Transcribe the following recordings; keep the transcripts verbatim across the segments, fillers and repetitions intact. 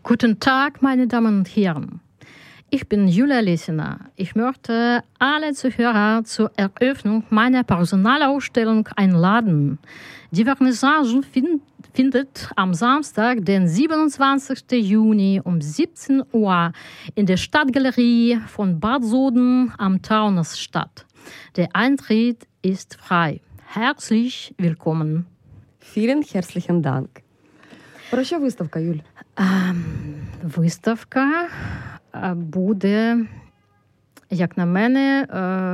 Guten Tag, meine Damen und Herren. Ich bin Julia Lesina. Ich möchte alle Zuhörer zur Eröffnung meiner Personalausstellung einladen. Die Vernissage find, findet am Samstag, den siebenundzwanzigsten Juni um siebzehn Uhr in der Stadtgalerie von Bad Soden am Taunus statt. Der Eintritt ist frei. Herzlich willkommen. Vielen herzlichen Dank. Про що виставка, Юль? Виставка буде, як на мене,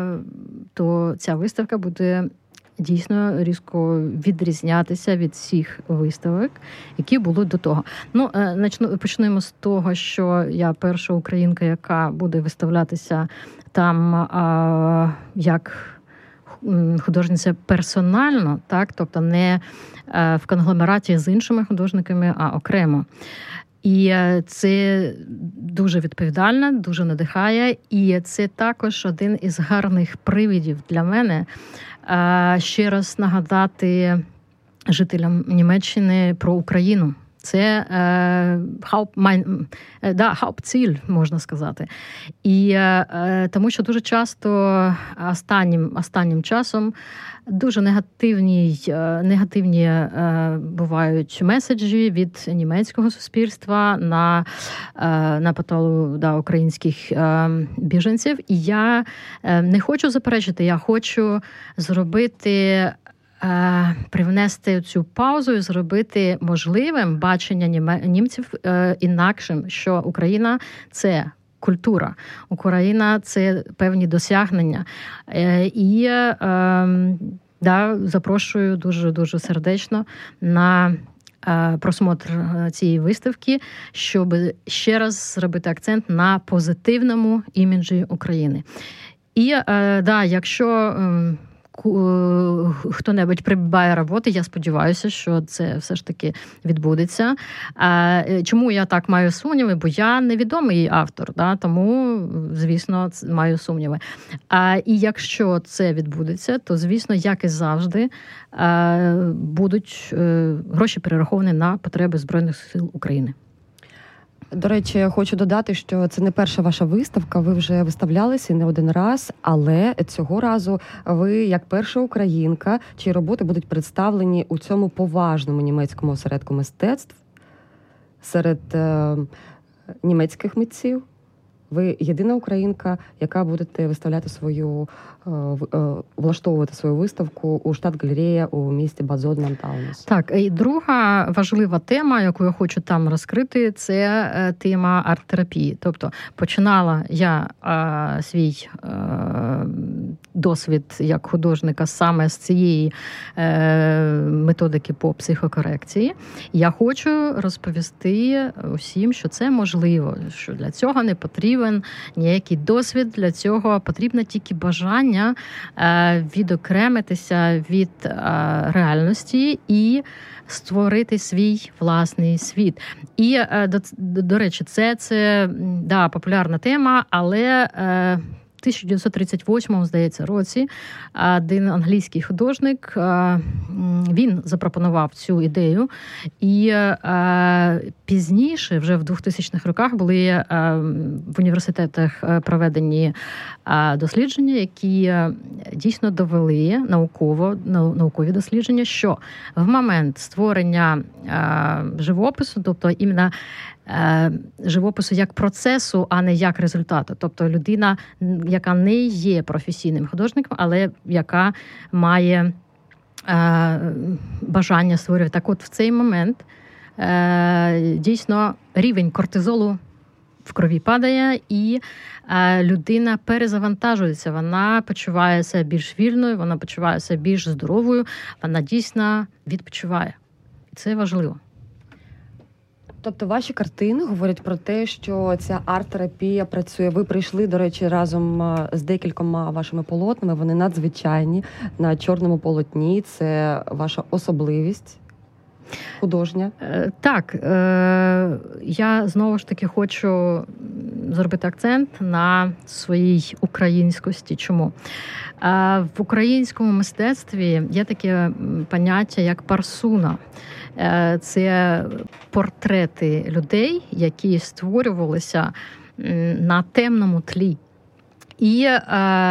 то ця виставка буде дійсно різко відрізнятися від всіх виставок, які були до того. Ну, начну, почнемо з того, що я перша українка, яка буде виставлятися там а, як художниця персонально, так, тобто не в конгломераті з іншими художниками, а окремо. І це дуже відповідально, дуже надихає. І це також один із гарних привідів для мене ще раз нагадати жителям Німеччини про Україну. Це е, хауп, майн, е, да, хаупціль, можна сказати. І е, тому що дуже часто останнім, останнім часом дуже негативні, е, негативні е, бувають меседжі від німецького суспільства на, е, на поталу да, українських е, біженців. І я е, не хочу заперечити, я хочу зробити привнести цю паузу і зробити можливим бачення німців інакшим, що Україна – це культура, Україна – це певні досягнення. І да, запрошую дуже-дуже сердечно на просмотр цієї виставки, щоб ще раз зробити акцент на позитивному іміджі України. І да, якщо хто-небудь прибуває роботи, я сподіваюся, що це все ж таки відбудеться. Чому я так маю сумніви? Бо я невідомий автор, да? Тому, звісно, маю сумніви. І якщо це відбудеться, то, звісно, як і завжди, будуть гроші перераховані на потреби Збройних сил України. До речі, я хочу додати, що це не перша ваша виставка, ви вже виставлялися не один раз, але цього разу ви, як перша українка, чиї роботи будуть представлені у цьому поважному німецькому осередку мистецтв серед е, німецьких митців. Ви єдина українка, яка будете виставляти свою, влаштовувати свою виставку у штат-галерея у місті Бад Зоден am Taunus. Так, і друга важлива тема, яку я хочу там розкрити, це тема арт-терапії. Тобто починала я а, свій а, досвід як художника саме з цієї е, методики по психокорекції. Я хочу розповісти усім, що це можливо, що для цього не потрібно ніякий досвід, для цього потрібно тільки бажання е, відокремитися від е, реальності і створити свій власний світ. І, е, до, до речі, це, це да, популярна тема, але е, в тисяча дев'ятсот тридцять восьмому, здається, році один англійський художник, він запропонував цю ідею. І пізніше, вже в двохтисячних роках, були в університетах проведені дослідження, які дійсно довели науково, наукові дослідження, що в момент створення живопису, тобто іменно живопису як процесу, а не як результату. Тобто людина, яка не є професійним художником, але яка має е, бажання створювати. Так от в цей момент е, дійсно рівень кортизолу в крові падає, і е, людина перезавантажується. Вона почувається більш вільною, вона почувається більш здоровою, вона дійсно відпочиває. І це важливо. Тобто ваші картини говорять про те, що ця арт-терапія працює. Ви прийшли, до речі, разом з декількома вашими полотнами. Вони надзвичайні на чорному полотні. Це ваша особливість. художня? Так, я знову ж таки хочу зробити акцент на своїй українськості. Чому? В українському мистецтві є таке поняття, як парсуна. Це портрети людей, які створювалися на темному тлі. І е,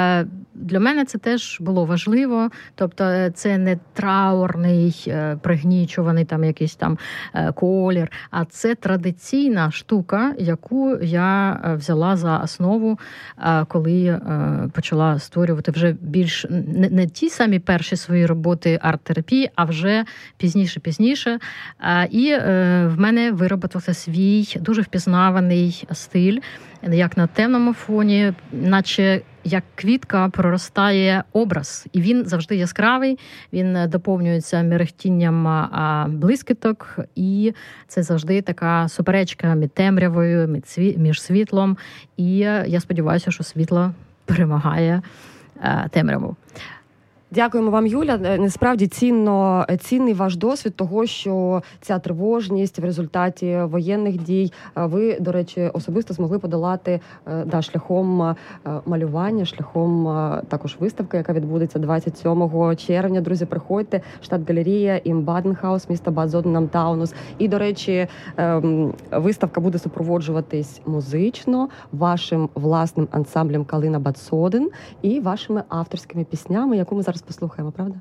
для мене це теж було важливо, тобто це не траурний, е, пригнічуваний там якийсь там е, колір, а це традиційна штука, яку я взяла за основу, е, коли е, почала створювати вже більш не, не ті самі перші свої роботи арт-терапії, а вже пізніше-пізніше. Е, і е, в мене виробився свій дуже впізнаваний стиль, як на темному фоні, наче як квітка проростає образ. І він завжди яскравий, він доповнюється мерехтінням блискіток, і це завжди така суперечка між темрявою, між світлом. І я сподіваюся, що світло перемагає темряву. Дякуємо вам, Юля. Насправді цінно, цінний ваш досвід того, що ця тривожність в результаті воєнних дій ви, до речі, особисто змогли подолати да, шляхом малювання, шляхом також виставки, яка відбудеться двадцять сьомого червня. Друзі, приходьте. Штат-галерія ім Баденхаус, міста Бад Зоден-Таунус. І, до речі, виставка буде супроводжуватись музично вашим власним ансамблем Калина Бад Соден і вашими авторськими піснями, яку ми зараз послухаємо, правда?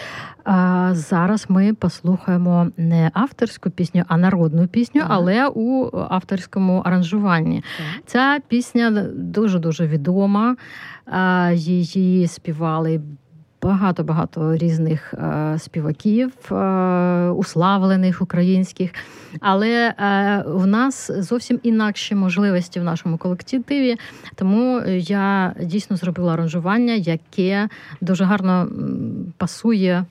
А, зараз ми послухаємо не авторську пісню, а народну пісню, ага. але у авторському аранжуванні. Ага. Ця пісня дуже-дуже відома. А, її співали багато-багато різних е, співаків, е, уславлених українських. Але е, в нас зовсім інакші можливості в нашому колективі, тому я дійсно зробила аранжування, яке дуже гарно пасує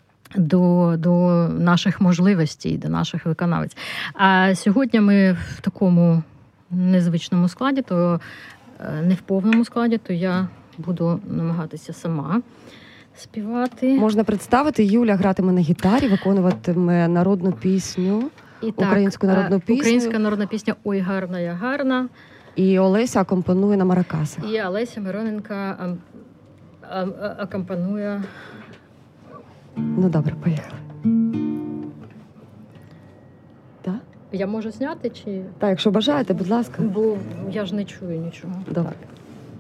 до, до наших можливостей, до наших виконавець. А сьогодні ми в такому незвичному складі, то не в повному складі, то я буду намагатися сама співати. Можна представити, Юля гратиме на гітарі, виконуватиме народну пісню, і українську так, народну пісню. Українська народна пісня «Ой, гарна, я гарна». І Олеся акомпанує на маракасах. І Олеся Мироненка акомпанує. Ну добре, поїхали. Так? Я можу зняти чи? Так, якщо бажаєте, будь ласка. Бо я ж не чую нічого. Добре. Так.